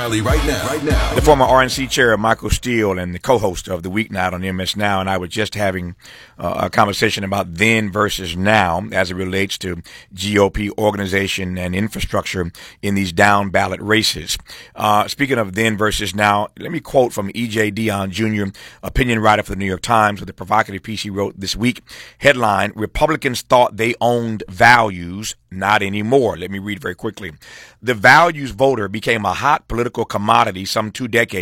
Riley right now. The former RNC chair, Michael Steele, and the co-host of The Weeknight on MS Now, and I were just having a conversation about then versus now as it relates to GOP organization and infrastructure in these down ballot races. Speaking of then versus now, let me quote from E.J. Dionne Jr., opinion writer for the New York Times, with a provocative piece he wrote this week. Headline: Republicans thought they owned values, not anymore. Let me read very quickly. The values voter became a hot political commodity some 2 decades